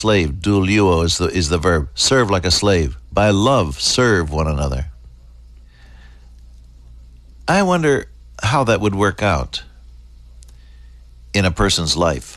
Slave, douleuo is the verb. Serve like a slave. By love, serve one another. I wonder how that would work out in a person's life.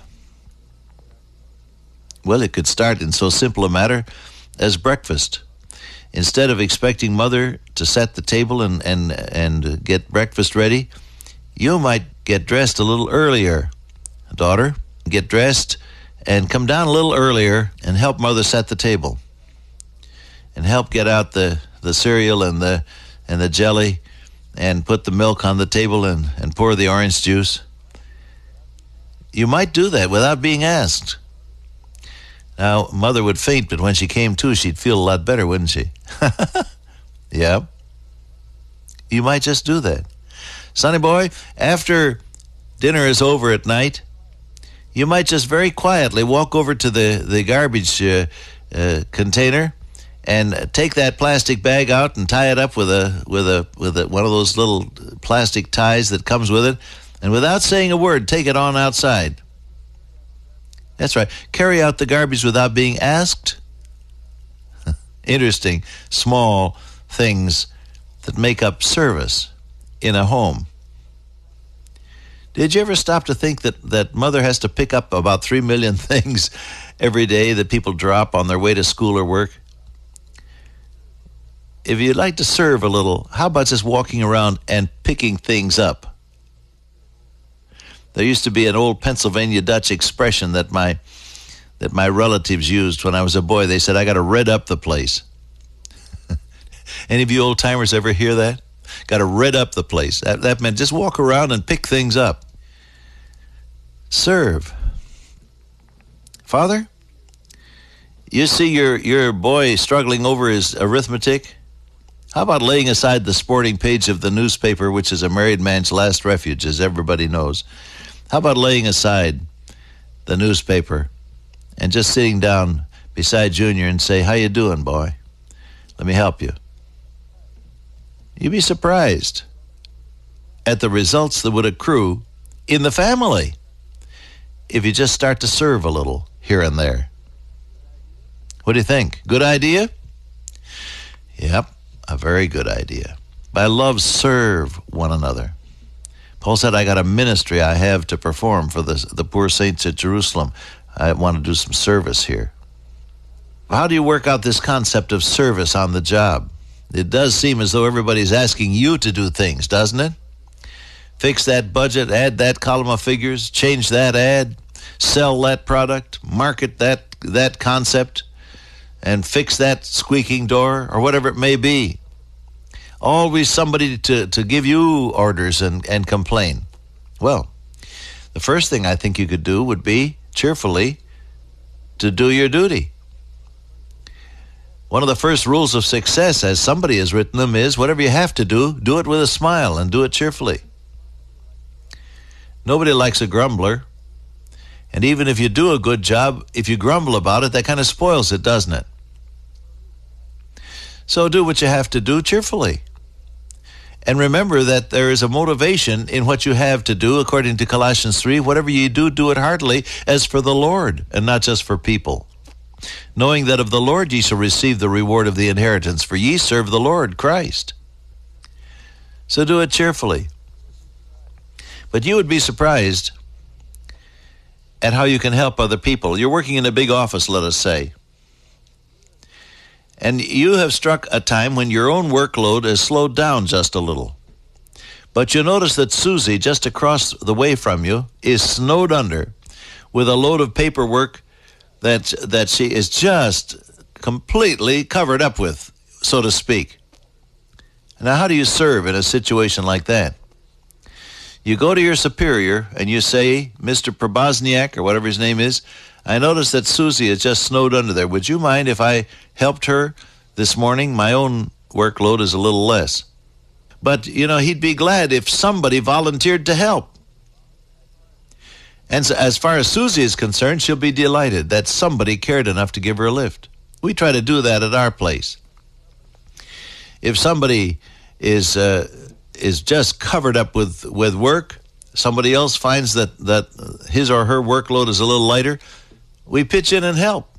Well, it could start in so simple a matter as breakfast. Instead of expecting mother to set the table and get breakfast ready, you might get dressed a little earlier. Daughter, get dressed and come down a little earlier and help mother set the table. And help get out the cereal and the jelly and put the milk on the table and pour the orange juice. You might do that without being asked. Now, mother would faint, but when she came to, she'd feel a lot better, wouldn't she? Yeah. You might just do that. Sonny boy, after dinner is over at night, you might just very quietly walk over to the garbage container and take that plastic bag out and tie it up with one of those little plastic ties that comes with it, and without saying a word, take it on outside. That's right. Carry out the garbage without being asked. Interesting, small things that make up service in a home. Did you ever stop to think that mother has to pick up about 3 million things every day that people drop on their way to school or work? If you'd like to serve a little, how about just walking around and picking things up? There used to be an old Pennsylvania Dutch expression that my relatives used when I was a boy. They said, I got to red up the place. Any of you old-timers ever hear that? Got to red up the place. That meant just walk around and pick things up. Serve. Father, you see your boy struggling over his arithmetic? How about laying aside the sporting page of the newspaper, which is a married man's last refuge, as everybody knows? How about laying aside the newspaper and just sitting down beside Junior and say, how you doing, boy? Let me help you. You'd be surprised at the results that would accrue in the family if you just start to serve a little here and there. What do you think? Good idea? Yep, a very good idea. By love, serve one another. Paul said, I got a ministry I have to perform for the poor saints at Jerusalem. I want to do some service here. How do you work out this concept of service on the job? It does seem as though everybody's asking you to do things, doesn't it? Fix that budget, add that column of figures, change that ad, sell that product, market that concept, and fix that squeaking door, or whatever it may be. Always somebody to give you orders and complain. Well, the first thing I think you could do would be cheerfully to do your duty. One of the first rules of success, as somebody has written them, is whatever you have to do, do it with a smile and do it cheerfully. Nobody likes a grumbler. And even if you do a good job, if you grumble about it, that kind of spoils it, doesn't it? So do what you have to do cheerfully. And remember that there is a motivation in what you have to do, according to Colossians 3. Whatever you do, do it heartily, as for the Lord, and not just for people. Knowing that of the Lord ye shall receive the reward of the inheritance, for ye serve the Lord, Christ. So do it cheerfully. But you would be surprised at how you can help other people. You're working in a big office, let us say. And you have struck a time when your own workload has slowed down just a little. But you notice that Susie, just across the way from you, is snowed under with a load of paperwork that she is just completely covered up with, so to speak. Now, how do you serve in a situation like that? You go to your superior and you say, Mr. Probozniak, or whatever his name is, I noticed that Susie is just snowed under there. Would you mind if I helped her this morning? My own workload is a little less. But, he'd be glad if somebody volunteered to help. And so, as far as Susie is concerned, she'll be delighted that somebody cared enough to give her a lift. We try to do that at our place. If somebody is just covered up with work, somebody else finds that his or her workload is a little lighter, we pitch in and help.